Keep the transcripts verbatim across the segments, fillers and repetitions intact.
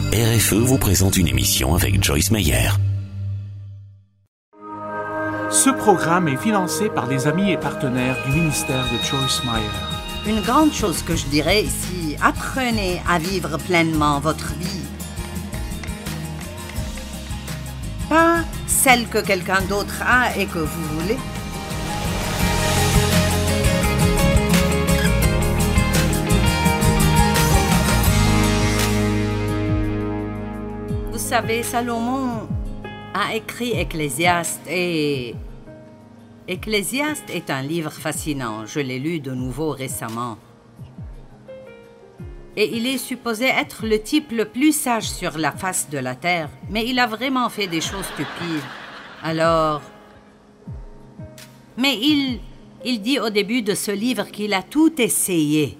R F E vous présente une émission avec Joyce Meyer. Ce programme est financé par les amis et partenaires du ministère de Joyce Meyer. Une grande chose que je dirais ici, apprenez à vivre pleinement votre vie. Pas celle que quelqu'un d'autre a et que vous voulez. Vous savez, Salomon a écrit Ecclésiaste et... Ecclésiaste est un livre fascinant. Je l'ai lu de nouveau récemment. Et il est supposé être le type le plus sage sur la face de la terre. Mais il a vraiment fait des choses stupides. Alors... Mais il... Il dit au début de ce livre qu'il a tout essayé.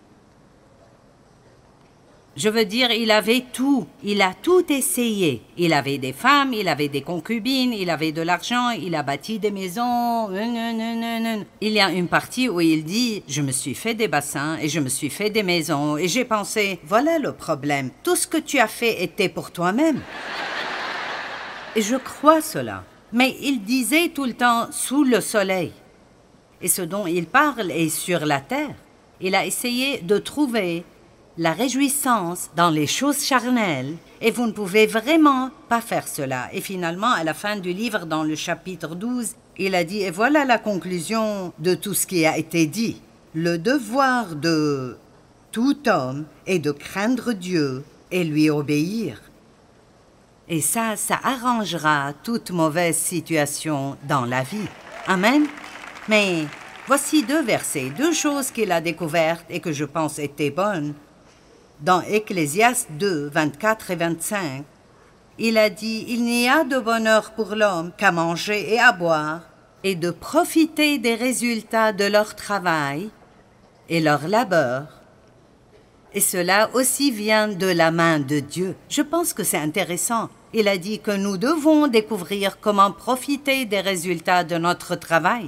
Je veux dire, il avait tout. Il a tout essayé. Il avait des femmes, il avait des concubines, il avait de l'argent, il a bâti des maisons. Il y a une partie où il dit « Je me suis fait des bassins et je me suis fait des maisons. » Et j'ai pensé « Voilà le problème. Tout ce que tu as fait était pour toi-même. » Et je crois cela. Mais il disait tout le temps « sous le soleil ». Et ce dont il parle est sur la terre. Il a essayé de trouver la réjouissance dans les choses charnelles, et vous ne pouvez vraiment pas faire cela. Et finalement, à la fin du livre, dans le chapitre douze, il a dit, et voilà la conclusion de tout ce qui a été dit. Le devoir de tout homme est de craindre Dieu et lui obéir. Et ça, ça arrangera toute mauvaise situation dans la vie. Amen. Mais voici deux versets, deux choses qu'il a découvertes et que je pense étaient bonnes. Dans Ecclésiaste deux, vingt-quatre et vingt-cinq, il a dit « Il n'y a de bonheur pour l'homme qu'à manger et à boire, et de profiter des résultats de leur travail et leur labeur. Et cela aussi vient de la main de Dieu. » Je pense que c'est intéressant. Il a dit que nous devons découvrir comment profiter des résultats de notre travail.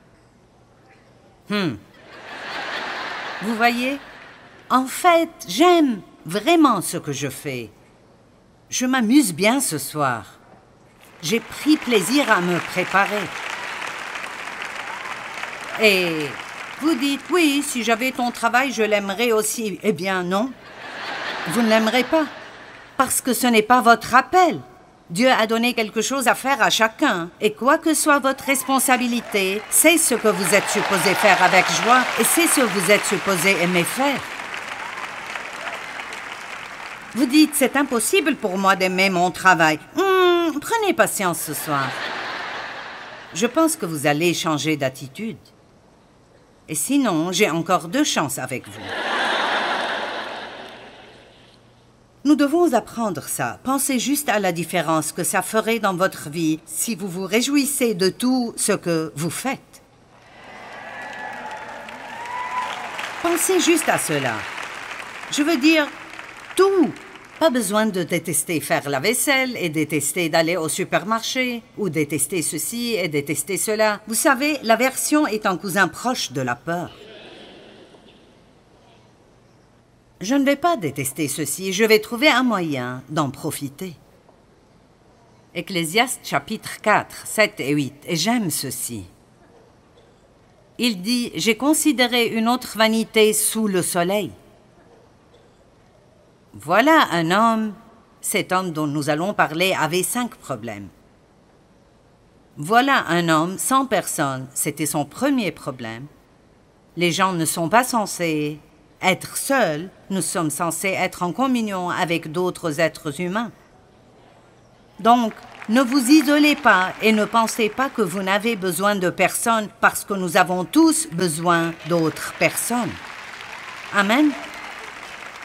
Hmm. Vous voyez ? En fait, j'aime vraiment ce que je fais. Je m'amuse bien ce soir. J'ai pris plaisir à me préparer. Et vous dites, oui, si j'avais ton travail, je l'aimerais aussi. Eh bien, non. Vous ne l'aimerez pas. Parce que ce n'est pas votre appel. Dieu a donné quelque chose à faire à chacun. Et quoi que soit votre responsabilité, c'est ce que vous êtes supposé faire avec joie et c'est ce que vous êtes supposé aimer faire. Vous dites, c'est impossible pour moi d'aimer mon travail. Hum, prenez patience ce soir. Je pense que vous allez changer d'attitude. Et sinon, j'ai encore deux chances avec vous. Nous devons apprendre ça. Pensez juste à la différence que ça ferait dans votre vie si vous vous réjouissez de tout ce que vous faites. Pensez juste à cela. Je veux dire, tout. Pas besoin de détester faire la vaisselle et détester d'aller au supermarché ou détester ceci et détester cela. Vous savez, l'aversion est un cousin proche de la peur. Je ne vais pas détester ceci, je vais trouver un moyen d'en profiter. Ecclésiaste chapitre quatre, sept et huit, et j'aime ceci. Il dit, « J'ai considéré une autre vanité sous le soleil. » Voilà un homme, cet homme dont nous allons parler avait cinq problèmes. Voilà un homme sans personne, c'était son premier problème. Les gens ne sont pas censés être seuls, nous sommes censés être en communion avec d'autres êtres humains. Donc, ne vous isolez pas et ne pensez pas que vous n'avez besoin de personne parce que nous avons tous besoin d'autres personnes. Amen.